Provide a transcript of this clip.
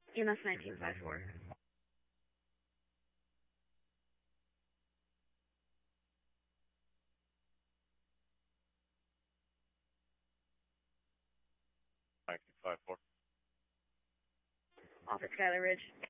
EMS 1954. Five four. Off at Skylar Ridge.